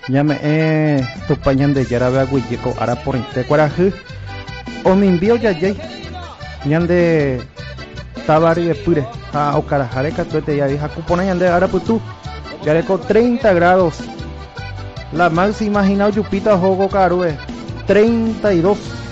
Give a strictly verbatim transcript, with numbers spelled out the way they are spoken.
Llame eh tupañan de yarabe aguilleco ara por inte cuarajú o me envío ya ya ñande tabari de pure a ocarajare catuete ya vieja cupona ñande ara putu ya le con treinta grados la máxima imagina yupita jogo carue treinta y dos